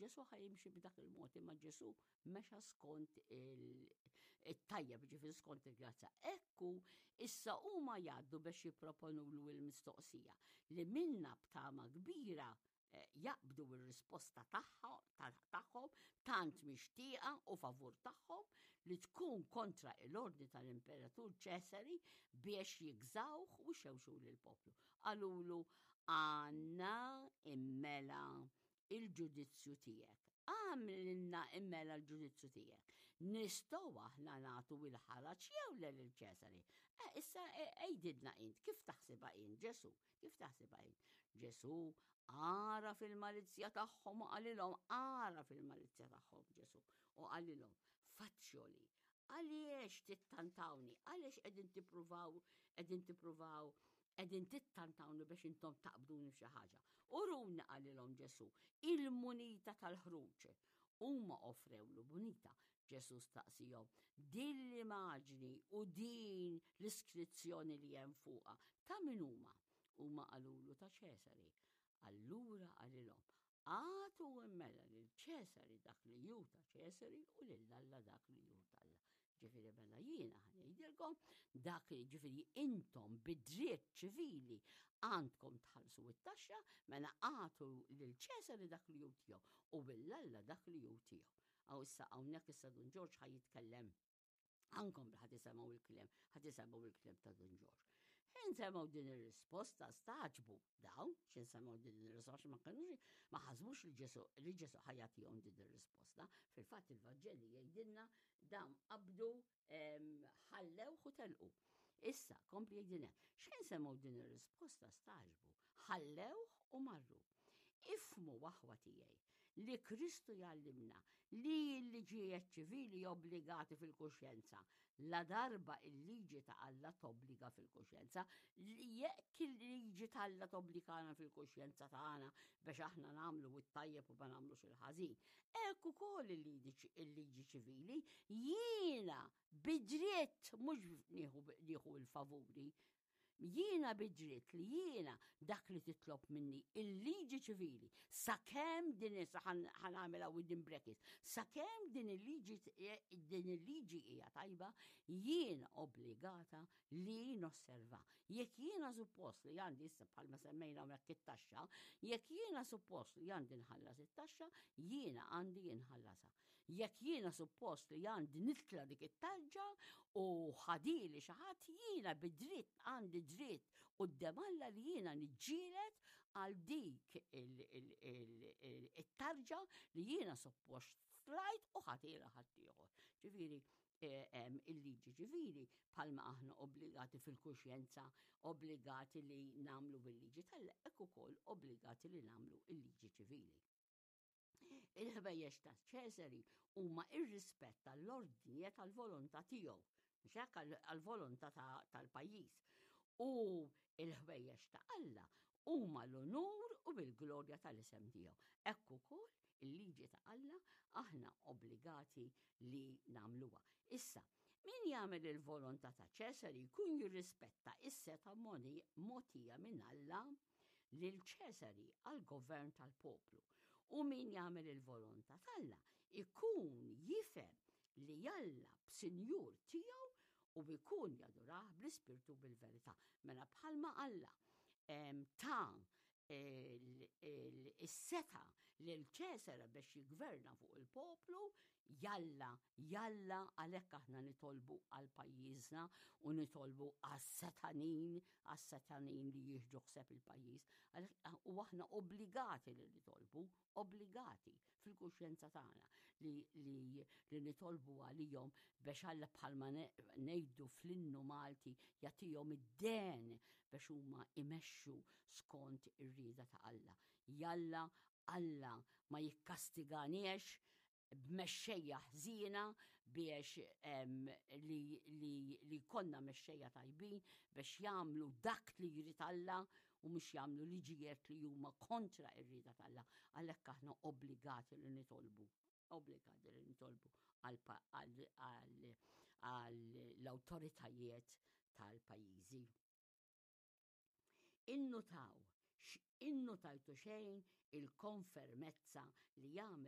Ġesu ħajimxi b'dak il-mod, imma Ġesu mexa skont it-tajjeb, ġifieri skont il-grazza. Ekku issa huma jgħaddu biex jipproponulu l-mistoqsija li minna b'tama kbira jaqbdu il-risposta tagħhom tant mixtieqa u favur tagħhom li tkun kontra l-ordni tal-Imperatur Ċesari biex jigżawh u xewxu lill-poplu. Qalulu għandna immela il-ġudizzju tiegħek. Għamilna immela l-ġudizzju tiegħek. Nistgħu aħna nagħtu il-ħaraġ jew lil Ċesari. Issa ejdidna int, kif taħsibha int Ġesu? Kif taħsibha int? Ġesu ara fil-malizzja tagħhom u qalilhom ara fil-malizzja tagħhom Ġesu u qalilhom fattxoli. Għaliex tittantawni? Għaliex qegħdin tippruvaw qegħdin tittantawni biex intom taqbduni f'xi ħaġa. Uruna qalilhom Ġesu il-munita tal-ħruġ. Huma offrewlu munita. Ġesu staqsihom din l-immaġni u din l-iskrizzjoni li hemm fuqha ta' min huma? Huma qalulu ta' Ċesari. Allura qalilhom għatu immela lil Ċesari dak li ju ta' Ċesari u lill-Alla dak li ju tal-Alla. Ġifieri mela jiena ħanejdilkom dak li ġifieri intom bid-dritt ċivili għandkom tħallsu it-taxxa mela għatu lil Ċesari dak li ju tiegħu u lill-Alla dak li ju tiegħu. Aw issa hawnhekk issa Dun Ġorġ ħajitkellem ankom ħatisemgħu il-kliem ta' Dun Ġorġ. Ħinsemgħu din ir-risposta staġbu dawn, x'insemgħu din ir-risposta ma ħasbux li Ġesu ħajatihom din ir-risposta. Fil-fatt il-Vaġġelli jgħidilna dawn qabdu ħallew u telqu. Issa, kompli jgħidilna, x'insemgħu din ir-risposta staġbu, ħallew u marru. Ifmu waħwa tiegħi li Kristu jgħallimna li l-liġijiet ċivili obbligati fil-kuxjenza la darba il-liġi ta' Alla tobbliga fil-kuxjenza, jekk il-liġi ta' Alla tobbligana fil-kuxjenza tagħna biex aħna nagħmlu it-tajjeb u ma nagħmlux il-ħażin. Hekk ukoll il-liġi ċivili jiena bidritt mhux nieħu il-favuri. Jiena bidritt li jiena dak li titlob minni il-liġi ċivili sakemm din ħanagħmilha within brackets sakemm din il-liġi hija tajba jiena obbligata li nosserva. Jekk jiena suppost li għandi issa bħalma semmejna hawnhekk it-taxxa, jekk jiena suppost li għandi nħallas it-taxxa, jiena għandi inħallasha. Jekk jiena suppost li għandi nitla dik it-taġġa u ħadili xi ħadd jiena bidritt għandi dritt quddiem Alla li jiena niġġieled għal dik it-tarġa li jiena suppost tlajt u ħatira ħaddieħor. Ġifieri il-liġi ċivili bħalma aħna obbligati fil-kuxjenza, obbligati li nagħmlu bil-liġi tal-hekk ukoll obbligati li nagħmlu il-liġi ċivili. Il-ħbejjex ta' Ċesari huma ir-rispett tal-ordni tal-volontà tiegħu, mhux hekk għall-volontà tal-pajjiż. U il-ħbejjex ta' Alla huma l-onur u bil-glorja tal-isem tiegħu. Hekk ukoll il-liġi ta' Alla aħna obbligati li nagħmluha. Issa, min jagħmel il-volontà ta' Ċesari jkun jirrispetta is-seta' mogħtija minn Alla lil Ċesari għall-govern tal-poplu. U min jagħmel il-volontà tal-Alla ikun jifhem li Alla b'sinjur tiegħu u bikun jadurah bl-ispirtu bil-verità. Mela bħalma Alla ta' is-seta lil Ċesara biex jigverna fuq il-poplu, jalla għalhekk aħna nitolbu għal pajjiżna u nitolbu għas-setanin li jieħdu ħseb il-pajjiż. U aħna obbligati li nitolbu, obbligati fil-kuxjenza tagħna li nitolbu għalihom biex Alla bħalma ngħidu fl-innu Malti jagħtihom id-den biex huma imexxu skont ir-rieda ta' Alla. Jalla Alla ma jikkastiganiex b'mexxejja ħżiena biex li konna mexxejja tajbin biex jagħmlu dak li jrid Alla u mhux jagħmlu liġijiet li huma kontra r-rieda tal-Alla. Għalhekk aħna obbligati li nitolbu għall-awtoritajiet tal-pajjiżi. Innotajtu xejn il-konfermezza li jagħmel